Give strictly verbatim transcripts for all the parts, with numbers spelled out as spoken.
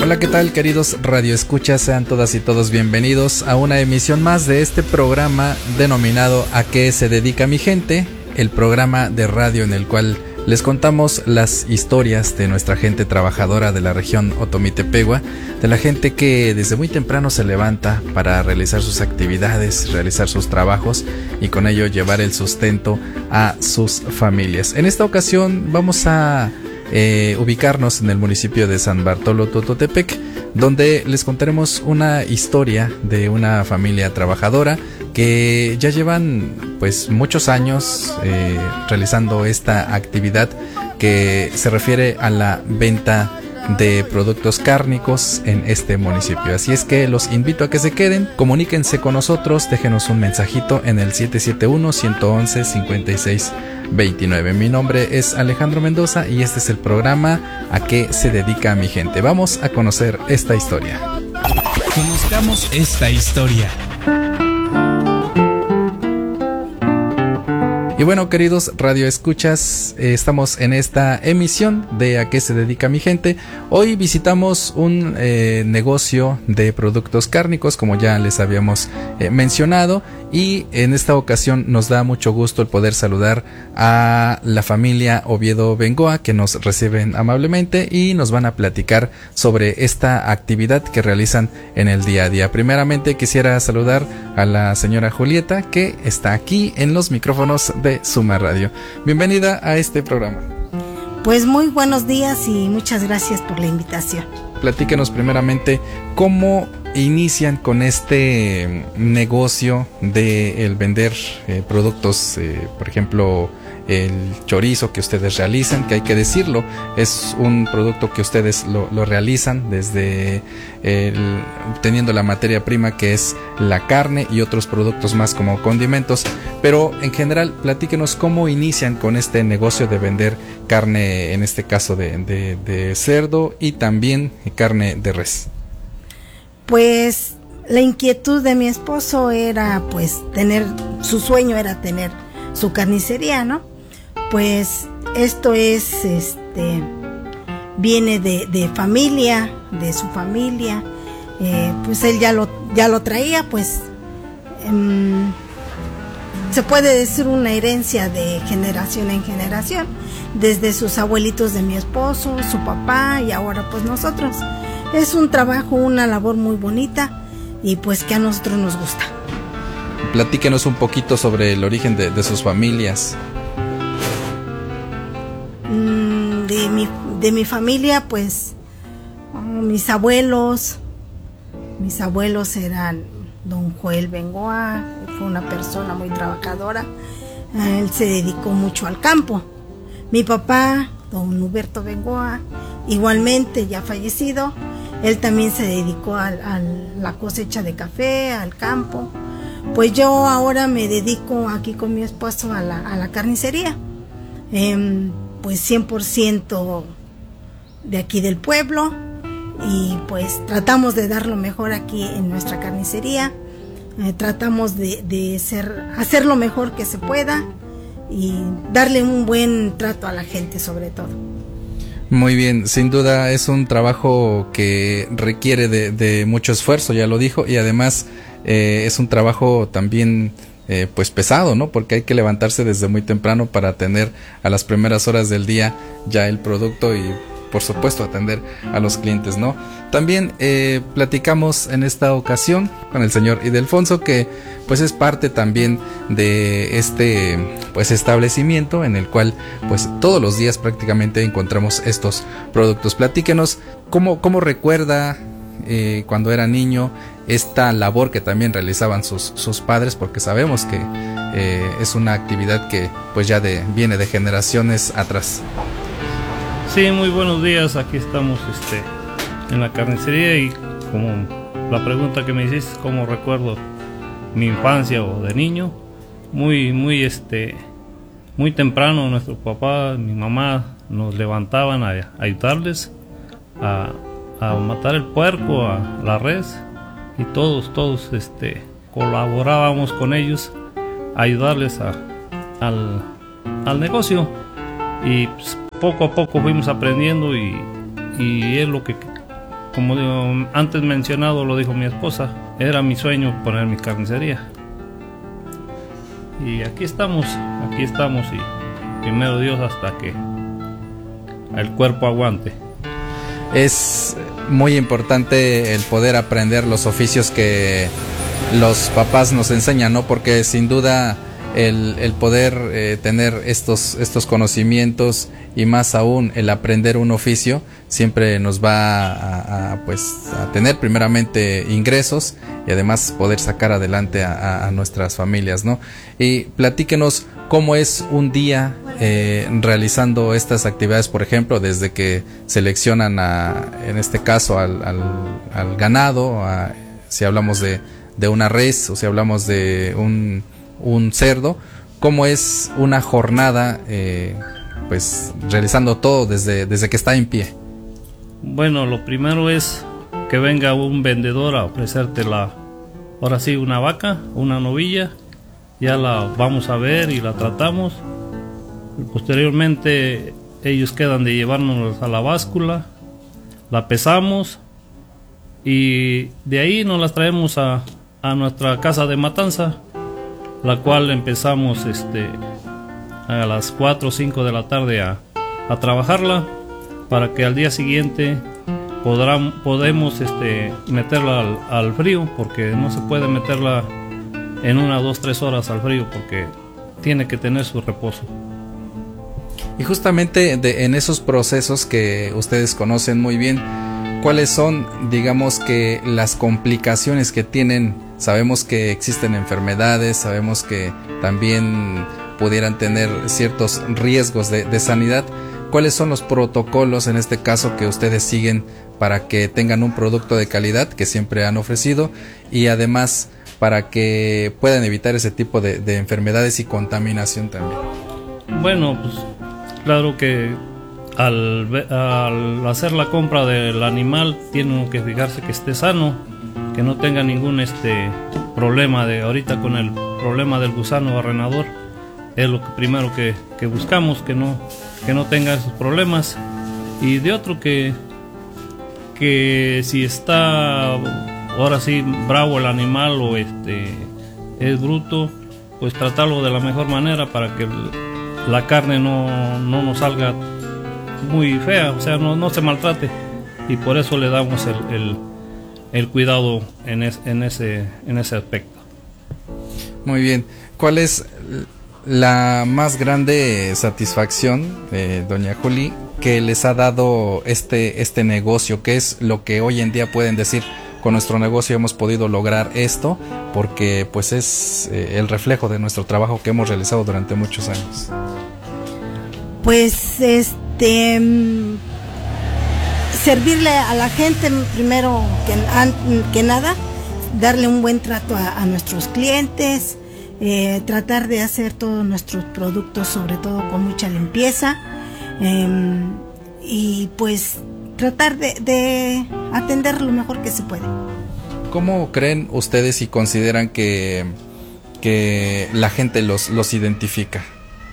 Hola, ¿qué tal, queridos radioescuchas? Sean todas y todos bienvenidos a una emisión más de este programa denominado ¿A qué se dedica mi gente? El programa de radio en el cual les contamos las historias de nuestra gente trabajadora de la región Otomi-Tepehua, de la gente que desde muy temprano se levanta para realizar sus actividades, realizar sus trabajos y con ello llevar el sustento a sus familias. En esta ocasión vamos a eh, ubicarnos en el municipio de San Bartolo Tototepec, donde les contaremos una historia de una familia trabajadora que ya llevan pues muchos años eh, realizando esta actividad que se refiere a la venta de productos cárnicos en este municipio. Así es que los invito a que se queden, comuníquense con nosotros, déjenos un mensajito en el siete siete uno, uno uno uno, cinco seis dos nueve. Mi nombre es Alejandro Mendoza y este es el programa ¿A qué se dedica mi gente? Vamos a conocer esta historia. Conozcamos esta historia. Y bueno, queridos radioescuchas, eh, estamos en esta emisión de ¿A qué se dedica mi gente? Hoy visitamos un eh, negocio de productos cárnicos, como ya les habíamos eh, mencionado, y en esta ocasión nos da mucho gusto el poder saludar a la familia Oviedo Bengoa, que nos reciben amablemente y nos van a platicar sobre esta actividad que realizan en el día a día. Primeramente quisiera saludar a la señora Julieta, que está aquí en los micrófonos de Suma Radio. Bienvenida a este programa. Pues muy buenos días y muchas gracias por la invitación. Platíquenos primeramente cómo inician con este negocio de el vender eh, productos, eh, por ejemplo, el chorizo que ustedes realizan, que hay que decirlo, es un producto que ustedes lo, lo realizan desde el, obteniendo la materia prima que es la carne y otros productos más como condimentos, pero en general platíquenos cómo inician con este negocio de vender carne, en este caso de, de, de cerdo y también carne de res. Pues la inquietud de mi esposo era pues tener, su sueño era tener su carnicería, ¿no? Pues esto es, este, viene de, de familia, de su familia, eh, pues él ya lo, ya lo traía, pues eh, se puede decir una herencia de generación en generación, desde sus abuelitos de mi esposo, su papá y ahora pues nosotros. Es un trabajo, una labor muy bonita y pues que a nosotros nos gusta. Platíquenos un poquito sobre el origen de, de sus familias. De mi, de mi familia, pues oh, mis abuelos, mis abuelos eran don Joel Bengoa, fue una persona muy trabajadora, él se dedicó mucho al campo. Mi papá, don Huberto Bengoa, igualmente ya fallecido, él también se dedicó a, a la cosecha de café, al campo. Pues yo ahora me dedico aquí con mi esposo a la, a la carnicería. Eh, pues cien por ciento de aquí del pueblo y pues tratamos de dar lo mejor aquí en nuestra carnicería, eh, tratamos de, de ser, hacer lo mejor que se pueda y darle un buen trato a la gente sobre todo. Muy bien, sin duda es un trabajo que requiere de, de mucho esfuerzo, ya lo dijo, y además eh, es un trabajo también Eh, pues pesado, ¿no? Porque hay que levantarse desde muy temprano para tener a las primeras horas del día ya el producto y por supuesto atender a los clientes, ¿no? También eh, platicamos en esta ocasión con el señor Ildefonso, que pues es parte también de este pues establecimiento en el cual pues todos los días prácticamente encontramos estos productos. Platíquenos cómo, cómo recuerda eh, cuando era niño esta labor que también realizaban sus, sus padres, porque sabemos que eh, es una actividad que pues ya de, viene de generaciones atrás. Sí, muy buenos días, aquí estamos este, en la carnicería y como la pregunta que me hiciste, cómo recuerdo mi infancia o de niño, muy, muy, este, muy temprano nuestro papá, mi mamá nos levantaban a, a ayudarles a, a matar el puerco, a la res. Y todos, todos este, colaborábamos con ellos a ayudarles a, al, al negocio. Y pues, poco a poco fuimos aprendiendo y, y es lo que como digo, antes mencionado, lo dijo mi esposa, era mi sueño poner mi carnicería. Y aquí estamos, aquí estamos y primero Dios hasta que el cuerpo aguante. Es muy importante el poder aprender los oficios que los papás nos enseñan, ¿no? Porque sin duda el, el poder eh, tener estos, estos conocimientos y más aún el aprender un oficio siempre nos va a, a, pues, a tener primeramente ingresos y además poder sacar adelante a, a nuestras familias, ¿no? Y platíquenos cómo es un día eh, realizando estas actividades, por ejemplo, desde que seleccionan a, en este caso al, al, al ganado, a, si hablamos de, de una res o si hablamos de un, un cerdo, cómo es una jornada eh, pues realizando todo desde, desde que está en pie. Bueno, lo primero es que venga un vendedor a ofrecerte la, ahora sí, una vaca, una novilla, ya la vamos a ver y la tratamos. Posteriormente ellos quedan de llevarnos a la báscula, la pesamos y de ahí nos las traemos a, a nuestra casa de matanza, la cual empezamos este, a las cuatro o cinco de la tarde a, a trabajarla, para que al día siguiente podrán, podemos este, meterla al, al frío, porque no se puede meterla en una, dos, tres horas al frío, porque tiene que tener su reposo. Y justamente de, en esos procesos que ustedes conocen muy bien, ¿cuáles son, digamos, que las complicaciones que tienen? Sabemos que existen enfermedades, sabemos que también pudieran tener ciertos riesgos de, de sanidad. ¿Cuáles son los protocolos en este caso que ustedes siguen para que tengan un producto de calidad que siempre han ofrecido y además para que puedan evitar ese tipo de, de enfermedades y contaminación también? Bueno, pues claro que al, al hacer la compra del animal tiene uno que fijarse que esté sano, que no tenga ningún este problema de ahorita con el problema del gusano barrenador. Es lo que primero que, que buscamos, que no, que no tenga esos problemas. Y de otro que, que si está ahora sí bravo el animal o este es bruto, pues tratarlo de la mejor manera para que la carne no, no nos salga muy fea, o sea, no, no se maltrate. Y por eso le damos el, el, el cuidado en, es, en, ese, en ese aspecto. Muy bien. ¿Cuál es la más grande satisfacción, eh, doña Juli, que les ha dado este, este negocio? ¿Qué es lo que hoy en día pueden decir? Con nuestro negocio hemos podido lograr esto, porque pues es eh, el reflejo de nuestro trabajo que hemos realizado durante muchos años. Pues este servirle a la gente primero que, que nada, darle un buen trato a, a nuestros clientes. Eh, tratar de hacer todos nuestros productos, sobre todo con mucha limpieza, eh, y pues tratar de, de atender lo mejor que se puede. ¿Cómo creen ustedes y consideran que, que la gente los, los identifica?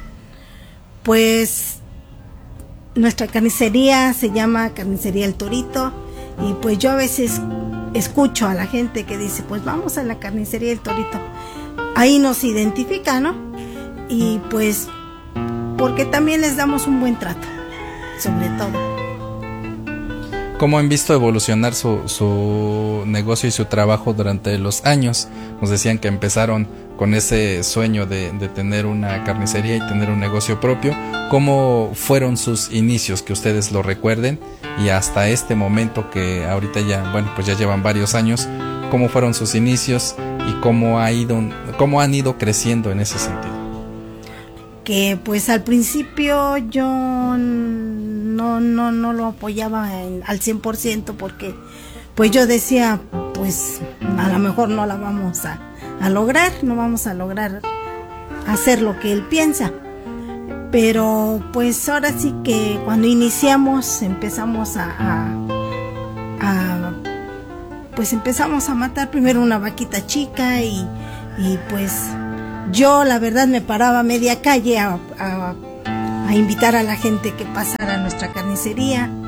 Pues nuestra carnicería se llama Carnicería El Torito, y pues yo a veces escucho a la gente que dice, pues vamos a la Carnicería El Torito. Ahí nos identifica, ¿no? Y pues porque también les damos un buen trato, sobre todo. ¿Cómo han visto evolucionar su, su negocio y su trabajo durante los años? Nos decían que empezaron con ese sueño de, de tener una carnicería y tener un negocio propio. ¿Cómo fueron sus inicios, que ustedes lo recuerden? Y hasta este momento que ahorita ya, bueno, pues ya llevan varios años, ¿cómo fueron sus inicios y cómo ha ido, cómo han ido creciendo en ese sentido? Que pues al principio yo no, no, no lo apoyaba en, al cien por ciento, porque pues yo decía, pues a lo mejor no la vamos a, a lograr, no vamos a lograr hacer lo que él piensa. Pero pues ahora sí que cuando iniciamos empezamos a, a, a pues empezamos a matar primero una vaquita chica y, y pues yo la verdad me paraba a media calle a, a, a invitar a la gente que pasara a nuestra carnicería,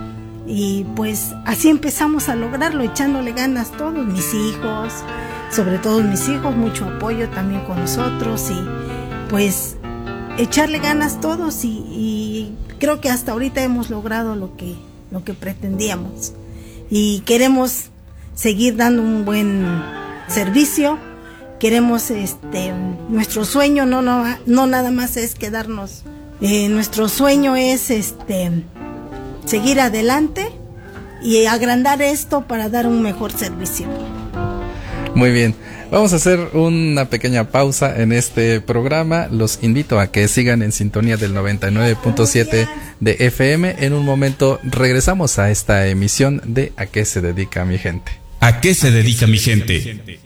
Y pues así empezamos a lograrlo, echándole ganas todos, mis hijos, sobre todo mis hijos, mucho apoyo también con nosotros, y pues echarle ganas todos, y, y creo que hasta ahorita hemos logrado lo que, lo que pretendíamos, y queremos seguir dando un buen servicio. Queremos, este, nuestro sueño no, no, no nada más es quedarnos, eh, nuestro sueño es este, seguir adelante y agrandar esto para dar un mejor servicio. Muy bien, vamos a hacer una pequeña pausa en este programa. Los invito a que sigan en sintonía del noventa y nueve punto siete de F M. En un momento regresamos a esta emisión de ¿A qué se dedica mi gente? ¿A qué se dedica mi gente?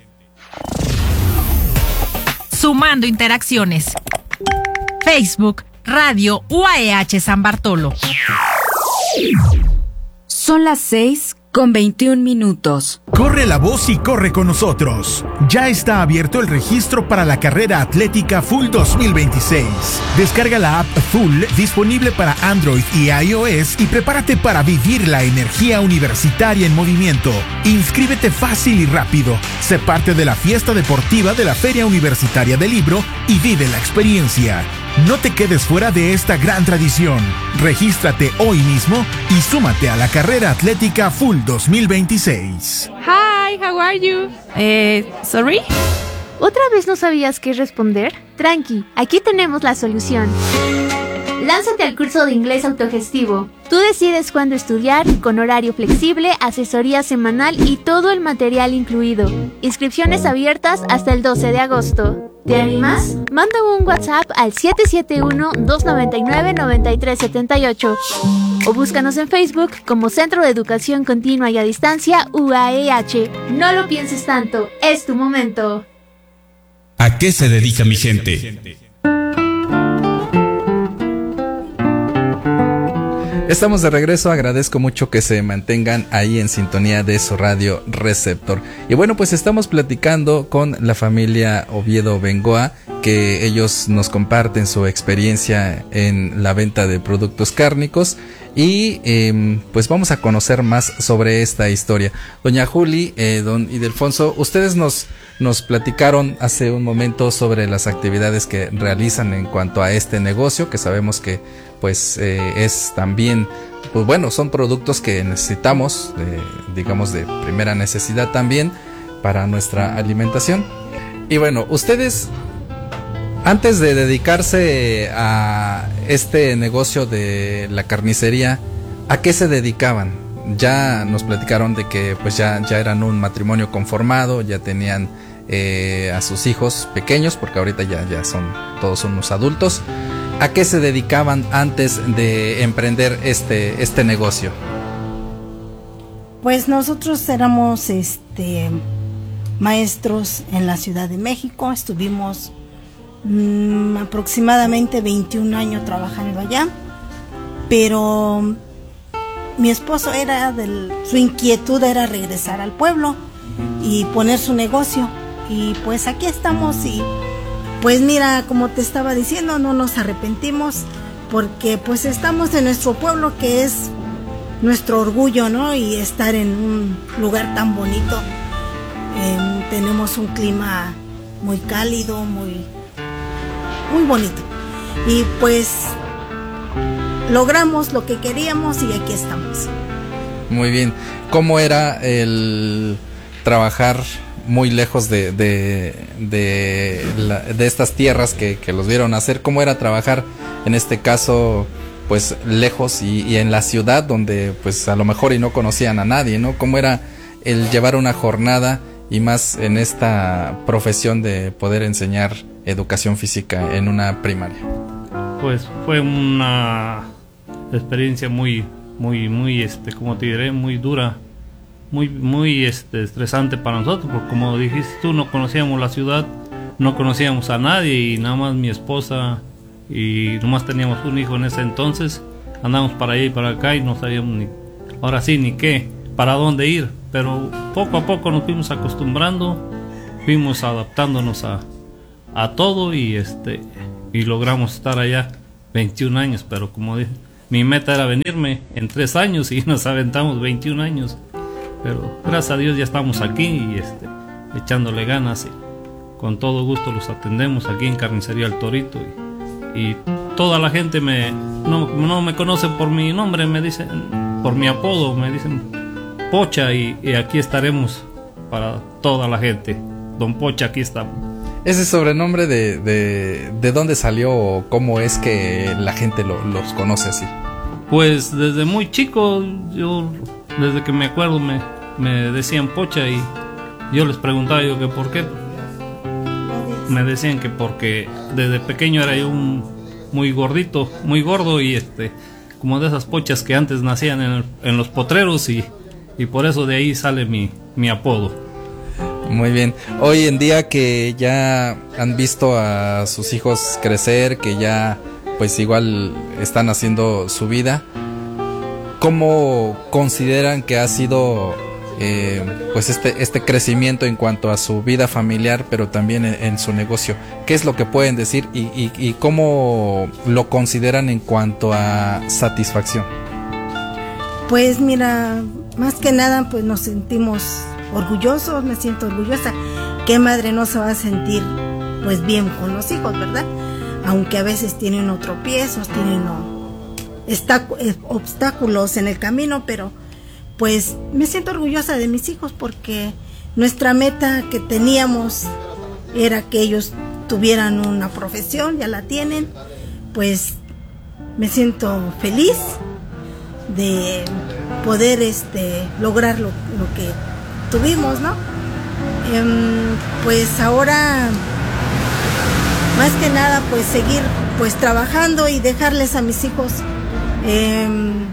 Sumando interacciones. Facebook, Radio U A E H San Bartolo. Son las seis con veintiún minutos. Corre la voz y corre con nosotros. Ya está abierto el registro para la carrera atlética Full dos mil veintiséis. Descarga la app Full, disponible para Android y iOS, y prepárate para vivir la energía universitaria en movimiento. Inscríbete fácil y rápido. Sé parte de la fiesta deportiva de la Feria Universitaria del Libro y vive la experiencia. No te quedes fuera de esta gran tradición. Regístrate hoy mismo y súmate a la carrera atlética Full dos mil veintiséis. Hi, how are you? Eh, sorry. ¿Otra vez no sabías qué responder? Tranqui, aquí tenemos la solución. Lánzate al curso de inglés autogestivo. Tú decides cuándo estudiar, con horario flexible, asesoría semanal y todo el material incluido. Inscripciones abiertas hasta el doce de agosto. ¿Te animas? Manda un WhatsApp al siete siete uno, dos nueve nueve, nueve tres siete ocho o búscanos en Facebook como Centro de Educación Continua y a Distancia U A E H. No lo pienses tanto, es tu momento. ¿A qué se dedica mi gente? Estamos de regreso, agradezco mucho que se mantengan ahí en sintonía de su radio receptor. Y bueno, pues estamos platicando con la familia Oviedo Bengoa, que ellos nos comparten su experiencia en la venta de productos cárnicos, y eh, pues vamos a conocer más sobre esta historia. Doña Juli, eh, don Ildefonso, ustedes nos, nos platicaron hace un momento sobre las actividades que realizan en cuanto a este negocio, que sabemos que pues eh, es también, pues bueno, son productos que necesitamos, eh, digamos de primera necesidad también para nuestra alimentación. Y bueno, ustedes, antes de dedicarse a este negocio de la carnicería, ¿a qué se dedicaban? Ya nos platicaron de que pues ya, ya eran un matrimonio conformado, ya tenían eh, a sus hijos pequeños, porque ahorita ya, ya son todos unos adultos. ¿A qué se dedicaban antes de emprender este, este negocio? Pues nosotros éramos este, maestros en la Ciudad de México. Estuvimos mmm, aproximadamente veintiún años trabajando allá, pero mi esposo era del, su inquietud era regresar al pueblo y poner su negocio, y pues aquí estamos. Y pues mira, como te estaba diciendo, no nos arrepentimos, porque pues estamos en nuestro pueblo, que es nuestro orgullo, ¿no? Y estar en un lugar tan bonito. Eh, tenemos un clima muy cálido, muy, muy bonito. Y pues logramos lo que queríamos y aquí estamos. Muy bien. ¿Cómo era el trabajar muy lejos de de, de, la, de estas tierras que, que los vieron nacer? ¿Cómo era trabajar en este caso pues lejos y, y en la ciudad, donde pues a lo mejor y no conocían a nadie, ¿no? ¿Cómo era el llevar una jornada, y más en esta profesión de poder enseñar educación física en una primaria? Pues fue una experiencia muy muy muy este como te diré, muy dura, muy muy este estresante para nosotros, porque como dijiste tú, no conocíamos la ciudad, no conocíamos a nadie, y nada más mi esposa, y nomás teníamos un hijo en ese entonces. Andamos para allá y para acá y no sabíamos ni, ahora sí, ni qué, para dónde ir, pero poco a poco nos fuimos acostumbrando, fuimos adaptándonos a, a todo, y este y logramos estar allá veintiún años, pero como dije, mi meta era venirme en tres años y nos aventamos veintiún años. Pero gracias a Dios ya estamos aquí y este, echándole ganas. Y con todo gusto los atendemos aquí en Carnicería El Torito. Y, y toda la gente me, no, no me conoce por mi nombre, me dicen, por mi apodo, me dicen Pocha. Y, y aquí estaremos para toda la gente. Don Pocha, aquí estamos. ¿Ese sobrenombre de, de, de dónde salió o cómo es que la gente lo, los conoce así? Pues desde muy chico, yo desde que me acuerdo me, me decían Pocha y yo les preguntaba yo que por qué. Me decían que porque desde pequeño era yo un muy gordito, muy gordo y este como de esas pochas que antes nacían en, el, en los potreros y, y por eso de ahí sale mi, mi apodo. Muy bien. Hoy en día que ya han visto a sus hijos crecer, que ya pues igual están haciendo su vida, ¿cómo consideran que ha sido eh, pues este este crecimiento en cuanto a su vida familiar, pero también en, en su negocio? ¿Qué es lo que pueden decir y, y, y cómo lo consideran en cuanto a satisfacción? Pues mira, más que nada pues nos sentimos orgullosos, me siento orgullosa. ¿Qué madre no se va a sentir pues bien con los hijos, verdad? Aunque a veces tienen unos tropiezos, tienen no, está, eh, obstáculos en el camino, pero pues me siento orgullosa de mis hijos porque nuestra meta que teníamos era que ellos tuvieran una profesión, ya la tienen, pues me siento feliz de poder este, lograr lo, lo que tuvimos, ¿no? Eh, pues ahora más que nada pues seguir pues trabajando y dejarles a mis hijos eh,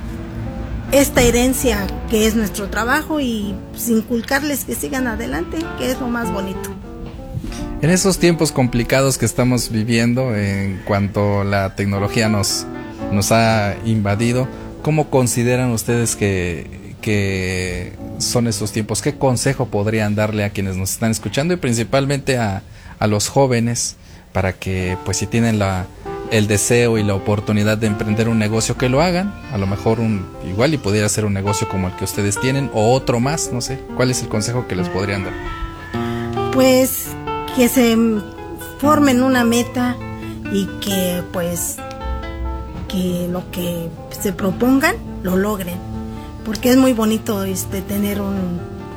esta herencia que es nuestro trabajo y pues, inculcarles que sigan adelante, que es lo más bonito. En esos tiempos complicados que estamos viviendo en cuanto la tecnología nos, nos ha invadido, ¿cómo consideran ustedes que que son esos tiempos? ¿Qué consejo podrían darle a quienes nos están escuchando y principalmente a, a los jóvenes para que pues si tienen la, el deseo y la oportunidad de emprender un negocio que lo hagan? A lo mejor un igual y pudiera ser un negocio como el que ustedes tienen o otro más, no sé. ¿Cuál es el consejo que les podrían dar? Pues que se formen una meta y que pues que lo que se propongan lo logren. Porque es muy bonito este tener un,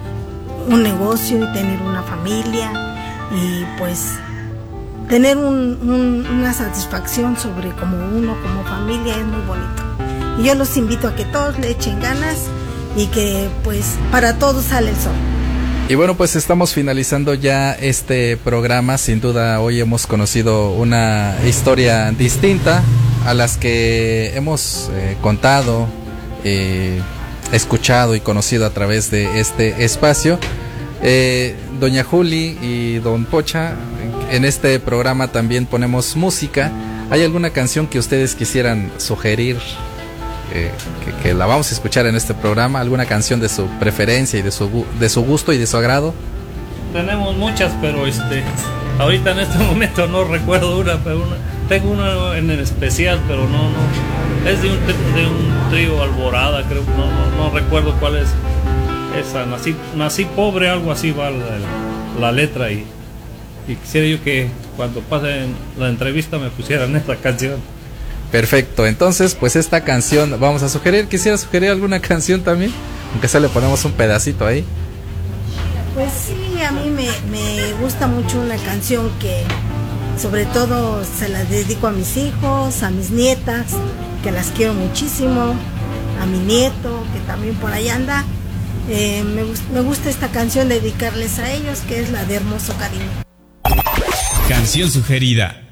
un negocio y tener una familia y pues tener un, un, una satisfacción sobre como uno, como familia, es muy bonito. Y yo los invito a que todos le echen ganas y que pues para todos sale el sol. Y bueno, pues estamos finalizando ya este programa. Sin duda hoy hemos conocido una historia distinta a las que hemos eh, contado, eh, escuchado y conocido a través de este espacio. Eh, Doña Juli y Don Pocha, en este programa también ponemos música. ¿Hay alguna canción que ustedes quisieran sugerir eh, que, que la vamos a escuchar en este programa? ¿Alguna canción de su preferencia y de su, de su gusto y de su agrado? Tenemos muchas, pero este ahorita en este momento no recuerdo una, pero una, tengo una en especial, pero no, no. Es de un, de un trío Alborada, creo, no, no, no recuerdo cuál es esa, nací, nací pobre, algo así va la, la letra y, y quisiera yo que cuando pasen la entrevista me pusieran esta canción. Perfecto, entonces pues esta canción vamos a sugerir, quisiera sugerir alguna canción también, aunque sea le ponemos un pedacito ahí. Pues sí, a mí me, me gusta mucho una canción que sobre todo se la dedico a mis hijos, a mis nietas, que las quiero muchísimo, a mi nieto, que también por ahí anda. Eh, me, me gusta esta canción dedicarles a ellos, que es la de Hermoso Cariño. Canción sugerida.